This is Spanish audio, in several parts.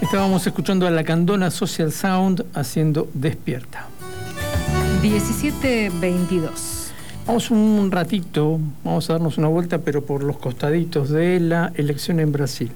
Estábamos escuchando a la Candona Social Sound haciendo Despierta. 17:22. Vamos un ratito, vamos a darnos una vuelta, pero por los costaditos de la elección en Brasil.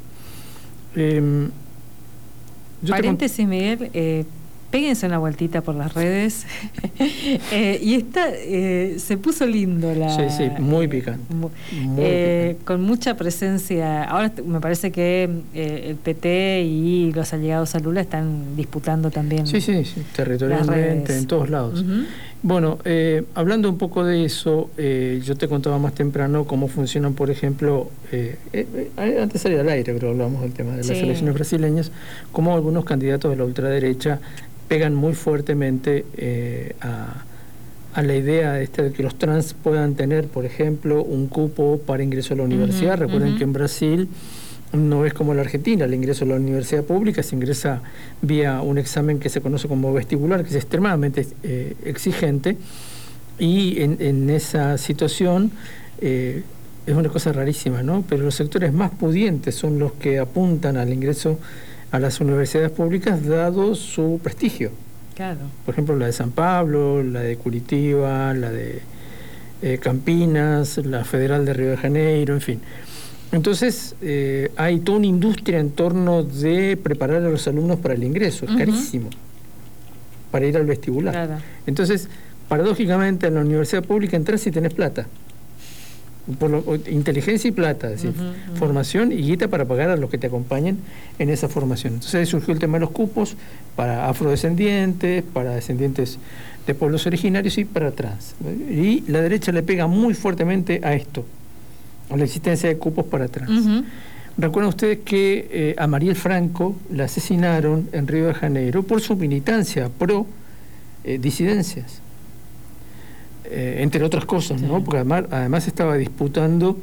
Paréntesis, Miguel, péguense una vueltita por las redes. Y se puso lindo Sí, muy picante. Muy picante. Con mucha presencia. Ahora me parece que el PT y los allegados a Lula están disputando también. Sí, territorialmente, en todos lados. Uh-huh. Bueno, hablando un poco de eso, yo te contaba más temprano cómo funcionan, por ejemplo, antes de salir al aire, pero hablamos del tema de las elecciones brasileñas, cómo algunos candidatos de la ultraderecha pegan muy fuertemente a la idea de que los trans puedan tener, por ejemplo, un cupo para ingreso a la universidad. Recuerden que en Brasil no es como la Argentina, el ingreso a la universidad pública se ingresa vía un examen que se conoce como vestibular, que es extremadamente exigente, y en esa situación es una cosa rarísima, ¿no? Pero los sectores más pudientes son los que apuntan al ingreso a las universidades públicas dado su prestigio. Claro. Por ejemplo, la de San Pablo, la de Curitiba, la de Campinas, la Federal de Río de Janeiro, en fin. Entonces, hay toda una industria en torno de preparar a los alumnos para el ingreso. Es carísimo para ir al vestibular. Claro. Entonces, paradójicamente, en la universidad pública entras si tenés plata. Inteligencia y plata, es decir, formación y guita para pagar a los que te acompañen en esa formación. Entonces ahí surgió el tema de los cupos para afrodescendientes, para descendientes de pueblos originarios y para trans. Y la derecha le pega muy fuertemente a esto, a la existencia de cupos para trans. Recuerdan ustedes que a Mariel Franco la asesinaron en Río de Janeiro por su militancia pro disidencias. Entre otras cosas, ¿no? Porque además estaba disputando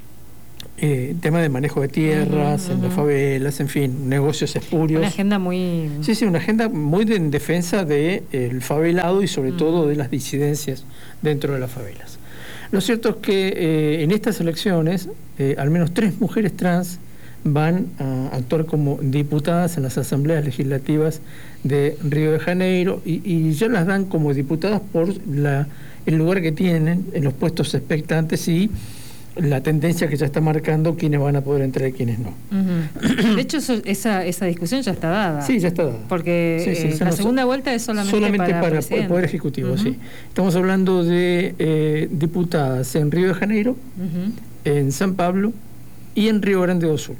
tema de manejo de tierras en las favelas, en fin, negocios espurios. Una agenda muy... Sí, una agenda muy en defensa del favelado y sobre todo de las disidencias dentro de las favelas. Lo cierto es que en estas elecciones al menos 3 mujeres trans van a actuar como diputadas en las asambleas legislativas de Río de Janeiro y ya las dan como diputadas por el lugar que tienen en los puestos expectantes y la tendencia que ya está marcando quiénes van a poder entrar y quiénes no. De hecho, esa discusión ya está dada. Sí, ya está dada. Porque la segunda vuelta es solamente para el Poder Ejecutivo, sí. Estamos hablando de diputadas en Río de Janeiro, en San Pablo y en Río Grande do Sul.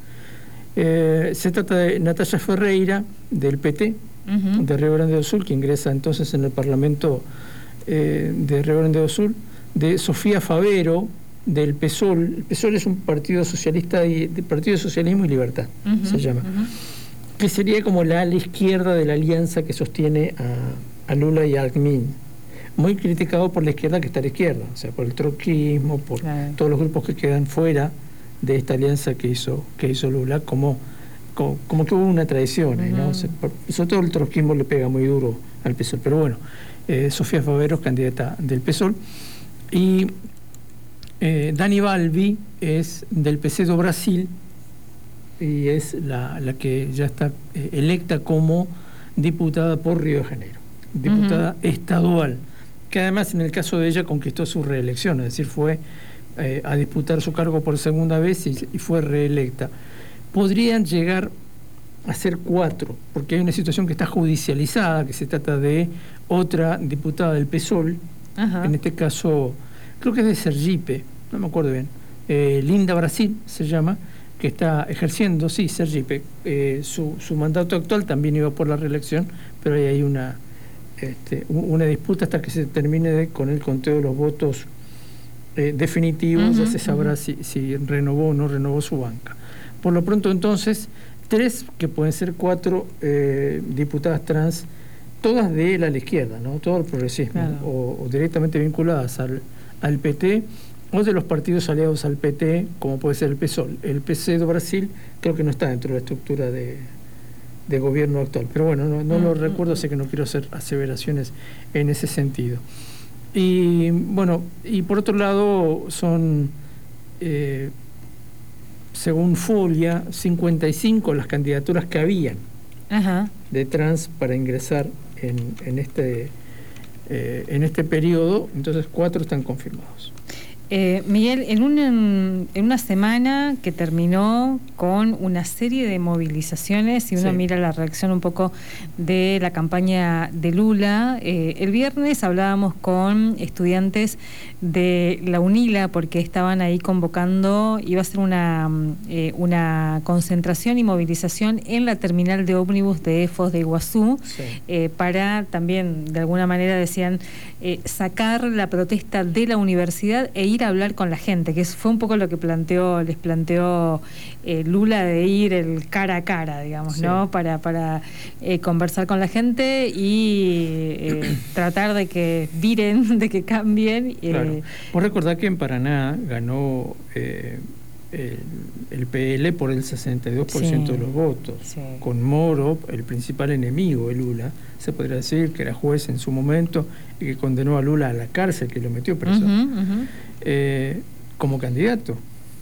Se trata de Natalia Ferreira, del PT, de Río Grande do Sul, que ingresa entonces en el Parlamento de Río Grande do Sul, de Sofía Favero, del PSOL. El PSOL es un partido socialista, Partido de Socialismo y Libertad, se llama, que sería como la ala izquierda de la alianza que sostiene a Lula y a Alckmin, muy criticado por la izquierda que está a la izquierda, o sea, por el trotskismo, por todos los grupos que quedan fuera de esta alianza que hizo Lula, como que hubo una traición, ¿no? Sobre todo el trotskismo le pega muy duro al PSOL, pero bueno, Sofía Favero es candidata del PSOL y Dani Balbi es del PC do Brasil y es la que ya está electa como diputada por Río de Janeiro, diputada estadual, que además en el caso de ella conquistó su reelección, es decir, fue a disputar su cargo por segunda vez y fue reelecta. Podrían llegar a ser 4, porque hay una situación que está judicializada, que se trata de otra diputada del PSOL, en este caso creo que es de Sergipe, no me acuerdo bien, Linda Brasil se llama, que está ejerciendo, sí, Sergipe, su mandato actual también iba por la reelección, pero ahí hay una disputa hasta que se termine con el conteo de los votos definitivos, ya se sabrá si renovó o no renovó su banca. Por lo pronto entonces 3, que pueden ser 4 diputadas trans, todas de la izquierda, ¿no? Todo el progresismo, claro. o directamente vinculadas al PT o de los partidos aliados al PT, como puede ser el PSOL. El PC de Brasil creo que no está dentro de la estructura de gobierno actual, pero bueno, no lo recuerdo, sé que no quiero hacer aseveraciones en ese sentido. Y bueno, y por otro lado son según Folia, 55 las candidaturas que habían de trans para ingresar en este periodo, entonces 4 están confirmados. Miguel, en una semana que terminó con una serie de movilizaciones, y uno mira la reacción un poco de la campaña de Lula, el viernes hablábamos con estudiantes de la UNILA porque estaban ahí convocando, iba a ser una concentración y movilización en la terminal de ómnibus de Foz de Iguazú, para también, de alguna manera decían, sacar la protesta de la universidad e ir a hablar con la gente, que fue un poco lo que les planteó Lula, de ir el cara a cara, digamos, ¿no? Para conversar con la gente y tratar de que viren, de que cambien. Claro. Vos recordás que en Paraná ganó el PL por el 62% de los votos, con Moro, el principal enemigo de Lula, se podría decir, que era juez en su momento y que condenó a Lula a la cárcel, que lo metió preso, como candidato.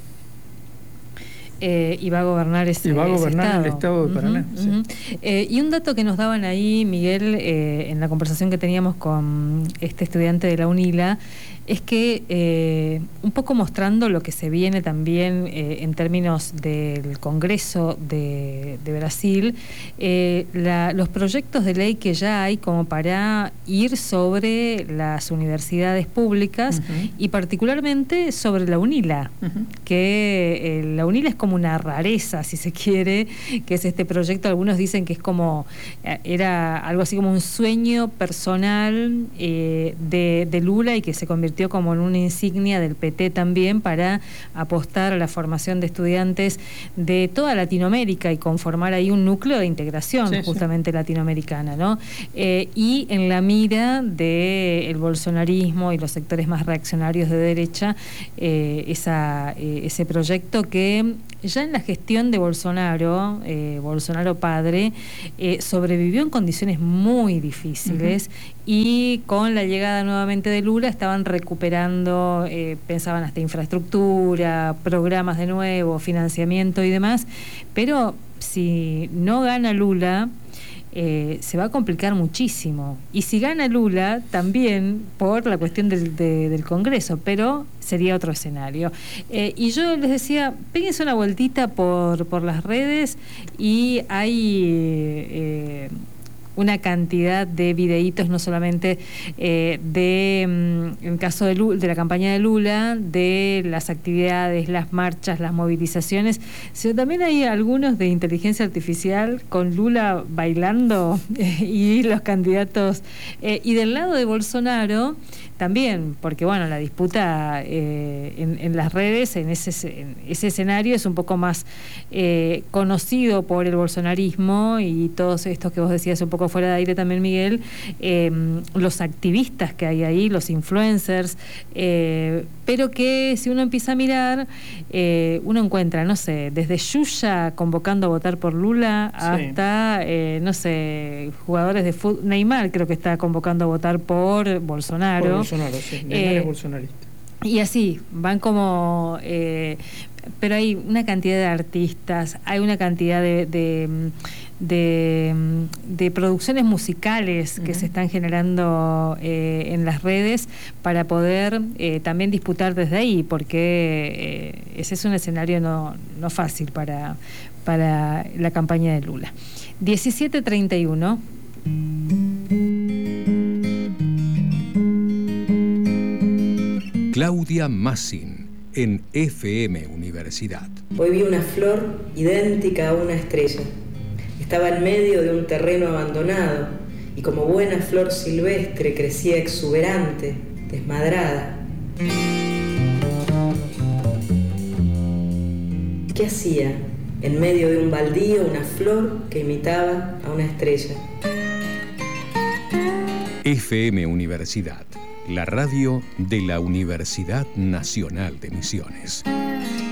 Y va a gobernar el estado de Paraná. Y un dato que nos daban ahí, Miguel, en la conversación que teníamos con este estudiante de la UNILA, es que un poco mostrando lo que se viene también en términos del Congreso de Brasil, los proyectos de ley que ya hay como para ir sobre las universidades públicas y particularmente sobre la UNILA, que la UNILA es como una rareza, si se quiere, que es este proyecto. Algunos dicen que es como, era algo así como un sueño personal de Lula, y que se convirtió como en una insignia del PT también, para apostar a la formación de estudiantes de toda Latinoamérica y conformar ahí un núcleo de integración justamente latinoamericana, ¿no? Y en la mira del bolsonarismo y los sectores más reaccionarios de derecha, ese proyecto que ya en la gestión de Bolsonaro, Bolsonaro padre, sobrevivió en condiciones muy difíciles, y con la llegada nuevamente de Lula estaban recuperando, pensaban hasta infraestructura, programas de nuevo, financiamiento y demás, pero si no gana Lula, se va a complicar muchísimo. Y si gana Lula, también por la cuestión del Congreso, pero sería otro escenario. Y yo les decía, péguense una vueltita por las redes, y hay una cantidad de videitos, no solamente en el caso de la campaña de Lula, de las actividades, las marchas, las movilizaciones, sino también hay algunos de inteligencia artificial con Lula bailando y los candidatos. Y del lado de Bolsonaro también, porque bueno, la disputa en las redes, en ese escenario, es un poco más conocido por el bolsonarismo y todos estos que vos decías un poco fuera de aire también, Miguel, los activistas que hay ahí, los influencers, pero que si uno empieza a mirar, uno encuentra, no sé, desde Yuya convocando a votar por Lula hasta, no sé, jugadores de fútbol. Neymar creo que está convocando a votar por Bolsonaro. Neymar es bolsonarista. Y así, van como... pero hay una cantidad de artistas, hay una cantidad de producciones musicales que se están generando en las redes para poder también disputar desde ahí, porque ese es un escenario no fácil para la campaña de Lula. 17:31. Claudia Massin, en FM Universidad. Hoy vi una flor idéntica a una estrella. Estaba en medio de un terreno abandonado y como buena flor silvestre crecía exuberante, desmadrada. ¿Qué hacía en medio de un baldío una flor que imitaba a una estrella? FM Universidad, la radio de la Universidad Nacional de Misiones.